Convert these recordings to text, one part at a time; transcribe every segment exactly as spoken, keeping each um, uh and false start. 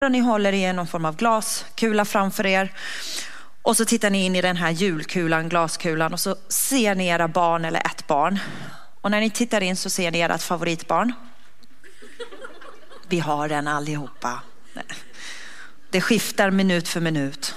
Och ni håller i någon form av glaskula framför er. Och så tittar ni in i den här julkulan, glaskulan. Och så ser ni era barn eller ett barn. Och när ni tittar in så ser ni ert favoritbarn. Vi har den allihopa. Det skiftar minut för minut.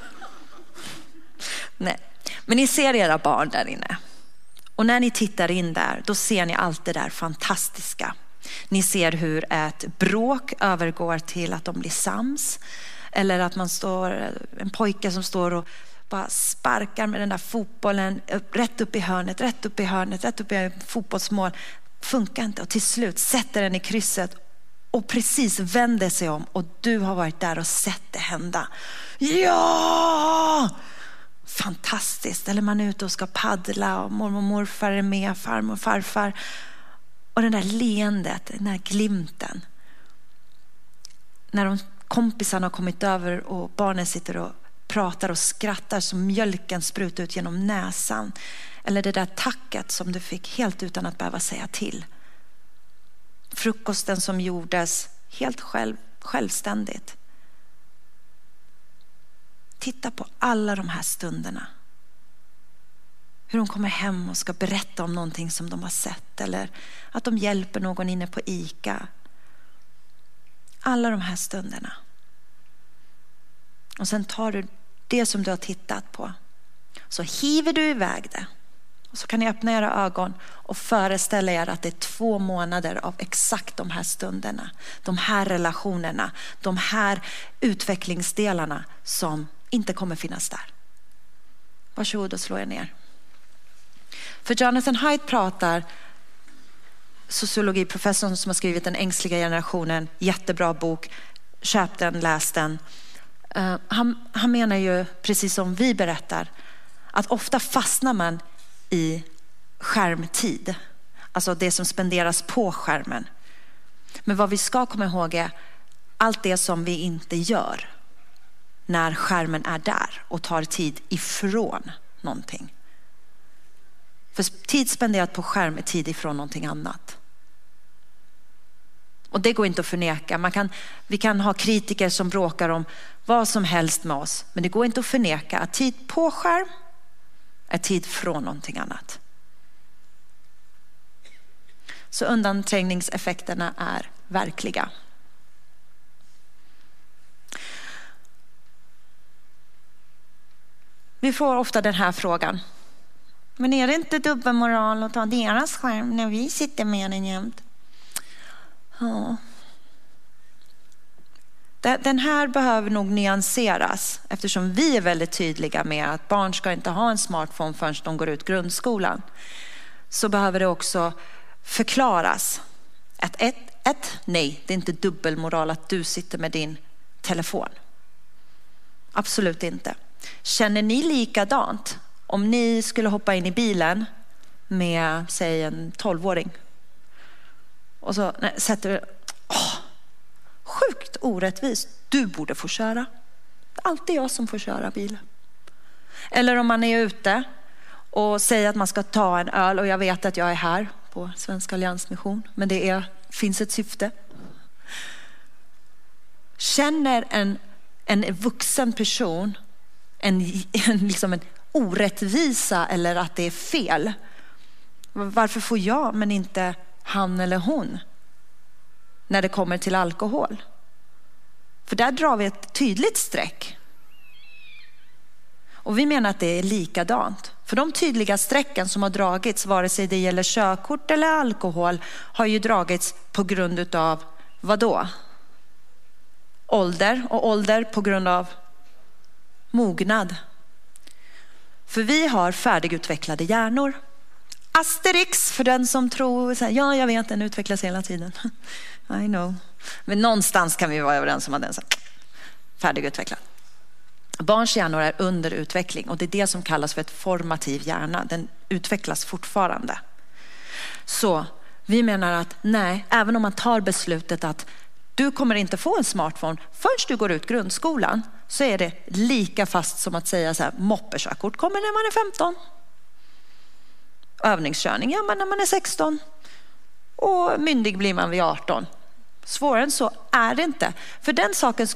Nej. Men ni ser era barn där inne. Och när ni tittar in där, då ser ni allt det där fantastiska. Ni ser hur ett bråk övergår till att de blir sams. Eller att man står, en pojke som står och bara sparkar med den där fotbollen rätt upp i hörnet, rätt upp i hörnet, rätt upp i fotbollsmål. Funkar inte, och till slut sätter den i krysset och precis vänder sig om, och du har varit där och sett det hända. Ja! Fantastiskt. Eller man är ute och ska paddla och mormor och morfar är med, farmor och farfar. Och den där leendet, den där glimten. När de kompisarna har kommit över och barnen sitter och pratar och skrattar så mjölken sprutar ut genom näsan. Eller det där tacket som du fick helt utan att behöva säga till. Frukosten som gjordes helt själv, självständigt. Titta på alla de här stunderna. Hur de kommer hem och ska berätta om någonting som de har sett. Eller att de hjälper någon inne på ICA. Alla de här stunderna. Och sen tar du det som du har tittat på. Så hiver du iväg det. Och så kan ni öppna era ögon och föreställa er att det är två månader av exakt de här stunderna. De här relationerna. De här utvecklingsdelarna som inte kommer finnas där. Varsågod och slå er ner. För Jonathan Haidt pratar, sociologiprofessorn som har skrivit Den ängsliga generationen, jättebra bok, köp den, läs den. Uh, han, han menar ju, precis som vi berättar, att ofta fastnar man i skärmtid. Alltså det som spenderas på skärmen. Men vad vi ska komma ihåg är allt det som vi inte gör när skärmen är där och tar tid ifrån någonting. För tid spenderat på skärm är tid ifrån någonting annat. Och det går inte att förneka. Man kan, vi kan ha kritiker som bråkar om vad som helst med oss. Men det går inte att förneka att tid på skärm är tid från någonting annat. Så undanträngningseffekterna är verkliga. Vi får ofta den här frågan. Men är det inte dubbelmoral att ta deras skärm när vi sitter med den jämt? Ja. Den här behöver nog nyanseras, eftersom vi är väldigt tydliga med att barn ska inte ha en smartphone förrän de går ut grundskolan. Så behöver det också förklaras att ett, ett, nej, det är inte dubbelmoral att du sitter med din telefon. Absolut inte. Känner ni likadant om ni skulle hoppa in i bilen med, säg, en tolvåring? Och så nej, sätter du, åh, sjukt orättvist, du borde få köra. Det är alltid jag som får köra bil. Eller om man är ute och säger att man ska ta en öl, och jag vet att jag är här på Svenska Alliansmission, men det är, finns ett syfte. Känner en, en vuxen person en, en, liksom en orättvisa eller att det är fel? Varför får jag men inte han eller hon när det kommer till alkohol? För där drar vi ett tydligt streck. Och vi menar att det är likadant. För de tydliga strecken som har dragits, vare sig det gäller körkort eller alkohol, har ju dragits på grund av vad då? Ålder, och ålder på grund av mognad. För vi har färdigt hjärnor. Asterix för den som tror, ja jag vet, den utvecklas hela tiden. I know. Men någonstans kan vi vara överens om att den är färdigutvecklad. Barns hjärnor är under utveckling, och det är det som kallas för ett formativ hjärna. Den utvecklas fortfarande. Så vi menar att nej, även om man tar beslutet att du kommer inte få en smartphone förrän du går ut grundskolan, så är det lika fast som att säga så här, moppekörkort kommer när man är femton. Övningskörning gör man när man är sexton. Och myndig blir man vid arton. Svårare än så är det inte. För den saken